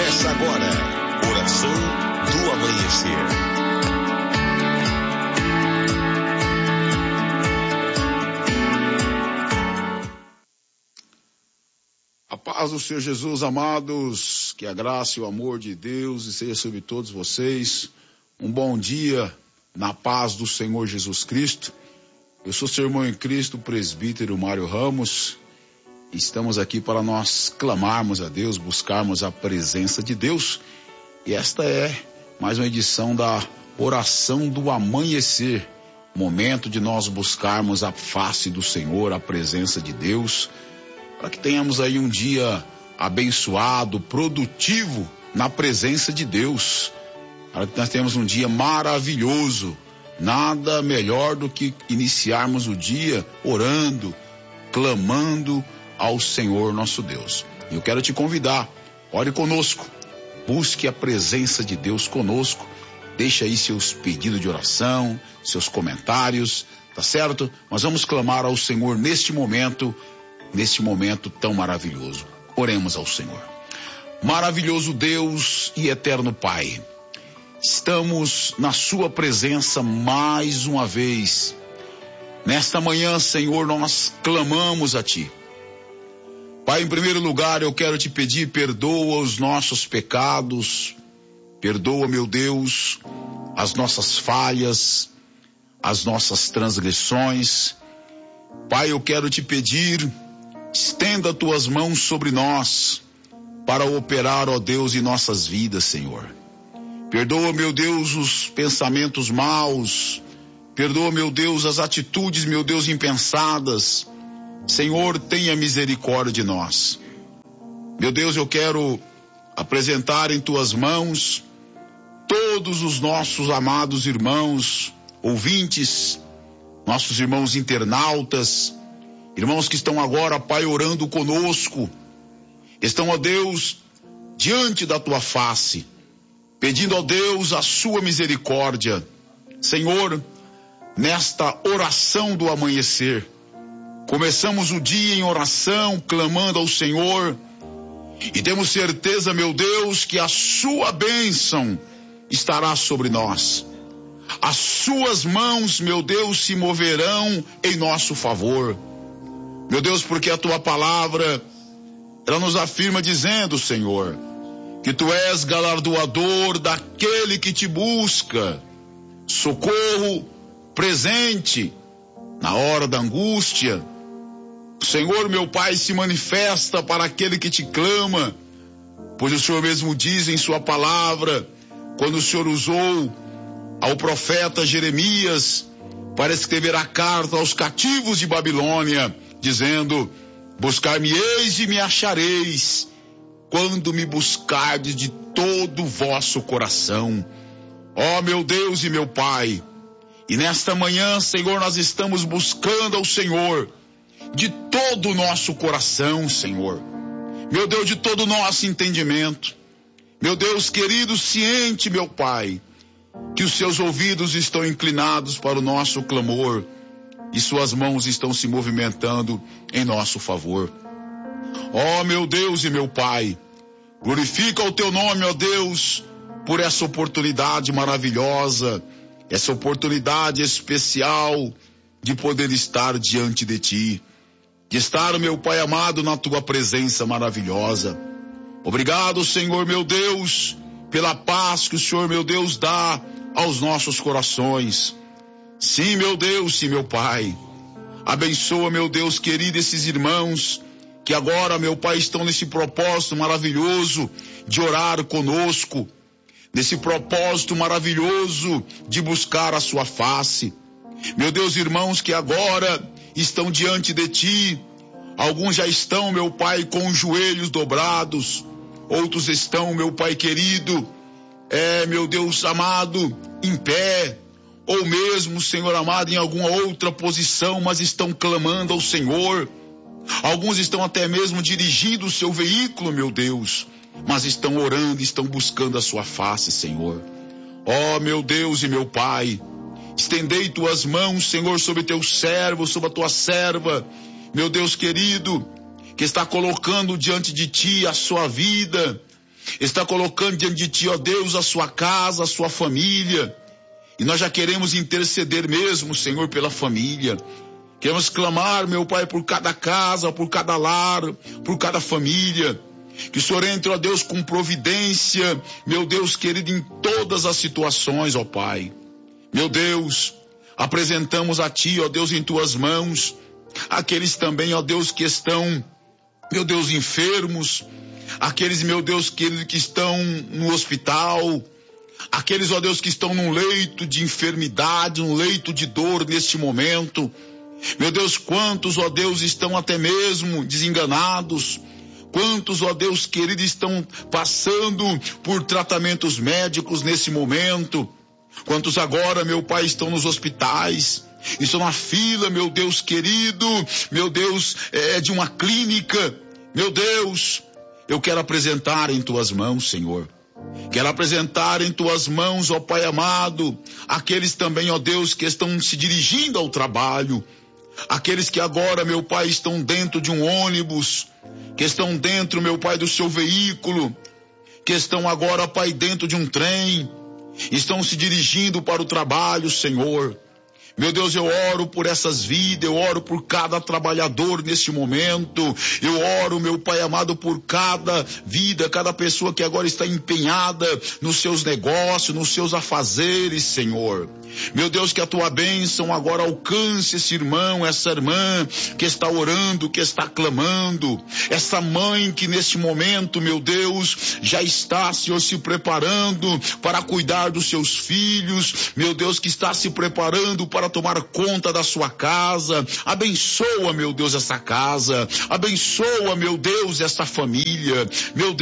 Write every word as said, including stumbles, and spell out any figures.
Começa agora, Oração do Amanhecer. A paz do Senhor Jesus, amados, que a graça e o amor de Deus esteja sobre todos vocês. Um bom dia na paz do Senhor Jesus Cristo. Eu sou seu irmão em Cristo, o presbítero Mário Ramos. Estamos aqui para nós clamarmos a Deus, buscarmos a presença de Deus. E esta é mais uma edição da Oração do Amanhecer. Momento de nós buscarmos a face do Senhor, a presença de Deus, para que tenhamos aí um dia abençoado, produtivo na presença de Deus. Para que nós tenhamos um dia maravilhoso. Nada melhor do que iniciarmos o dia orando, clamando ao Senhor nosso Deus. E eu quero te convidar, ore conosco, busque a presença de Deus conosco, deixa aí seus pedidos de oração, seus comentários, tá certo? Nós vamos clamar ao Senhor neste momento, neste momento tão maravilhoso. Oremos ao Senhor. Maravilhoso Deus e eterno Pai, estamos na sua presença mais uma vez. Nesta manhã, Senhor, nós clamamos a Ti. Pai, em primeiro lugar, eu quero te pedir, perdoa os nossos pecados, perdoa, meu Deus, as nossas falhas, as nossas transgressões. Pai, eu quero te pedir, estenda tuas mãos sobre nós, para operar, ó Deus, em nossas vidas, Senhor. Perdoa, meu Deus, os pensamentos maus, perdoa, meu Deus, as atitudes, meu Deus, impensadas. Senhor, tenha misericórdia de nós. Meu Deus, eu quero apresentar em tuas mãos todos os nossos amados irmãos, ouvintes, nossos irmãos internautas, irmãos que estão agora, Pai, orando conosco, estão, ó Deus, diante da tua face, pedindo, ó Deus, a sua misericórdia. Senhor, nesta oração do amanhecer, começamos o dia em oração, clamando ao Senhor, e temos certeza, meu Deus, que a sua bênção estará sobre nós. As suas mãos, meu Deus, se moverão em nosso favor. Meu Deus, porque a tua palavra, ela nos afirma dizendo, Senhor, que tu és galardoador daquele que te busca, socorro presente na hora da angústia. O Senhor, meu Pai, se manifesta para aquele que te clama, pois o Senhor mesmo diz em sua palavra, quando o Senhor usou ao profeta Jeremias para escrever a carta aos cativos de Babilônia, dizendo, buscar-me-eis e me achareis, quando me buscardes de todo o vosso coração. Ó meu Deus e meu Pai, e nesta manhã, Senhor, nós estamos buscando ao Senhor de todo o nosso coração, Senhor. Meu Deus, de todo o nosso entendimento. Meu Deus querido, ciente, meu Pai, que os seus ouvidos estão inclinados para o nosso clamor e suas mãos estão se movimentando em nosso favor. Ó meu Deus e meu Pai, glorifica o teu nome, ó Deus, por essa oportunidade maravilhosa, essa oportunidade especial de poder estar diante de Ti, de estar, meu Pai amado, na Tua presença maravilhosa. Obrigado, Senhor, meu Deus, pela paz que o Senhor, meu Deus, dá aos nossos corações. Sim, meu Deus, sim, meu Pai. Abençoa, meu Deus querido, esses irmãos que agora, meu Pai, estão nesse propósito maravilhoso de orar conosco, nesse propósito maravilhoso de buscar a sua face. Meu Deus, irmãos que agora estão diante de Ti, alguns já estão, meu Pai, com os joelhos dobrados, outros estão, meu Pai querido, é, meu Deus amado, em pé, ou mesmo, Senhor amado, em alguma outra posição, mas estão clamando ao Senhor. Alguns estão até mesmo dirigindo o seu veículo, meu Deus, mas estão orando, estão buscando a sua face, Senhor. Ó, meu Deus e meu Pai, estendei tuas mãos, Senhor, sobre teu servo, sobre a tua serva, meu Deus querido, que está colocando diante de Ti a sua vida, está colocando diante de ti, ó Deus, a sua casa, a sua família. E nós já queremos interceder mesmo, Senhor, pela família. Queremos clamar, meu Pai, por cada casa, por cada lar, por cada família. Que o Senhor entre, ó Deus, com providência, meu Deus querido, em todas as situações, ó Pai. Meu Deus, apresentamos a Ti, ó Deus, em Tuas mãos, aqueles também, ó Deus, que estão, meu Deus, enfermos, aqueles, meu Deus, querido, que estão no hospital, aqueles, ó Deus, que estão num leito de enfermidade, num leito de dor neste momento. Meu Deus, quantos, ó Deus, estão até mesmo desenganados. Quantos, ó Deus querido, estão passando por tratamentos médicos nesse momento. Quantos agora, meu Pai, estão nos hospitais, estão na fila, meu Deus querido, meu Deus, é de uma clínica. Meu Deus, eu quero apresentar em Tuas mãos, Senhor. Quero apresentar em Tuas mãos, ó Pai amado, aqueles também, ó Deus, que estão se dirigindo ao trabalho. Aqueles que agora, meu Pai, estão dentro de um ônibus, que estão dentro, meu Pai, do seu veículo, que estão agora, Pai, dentro de um trem, estão se dirigindo para o trabalho, Senhor. Meu Deus, eu oro por essas vidas, eu oro por cada trabalhador neste momento, eu oro, meu Pai amado, por cada vida, cada pessoa que agora está empenhada nos seus negócios, nos seus afazeres, Senhor. Meu Deus, que a Tua bênção agora alcance esse irmão, essa irmã que está orando, que está clamando, essa mãe que neste momento, meu Deus, já está, Senhor, se preparando para cuidar dos seus filhos, meu Deus, que está se preparando para tomar conta da sua casa. Abençoa, meu Deus, essa casa, abençoa, meu Deus, essa família, meu Deus,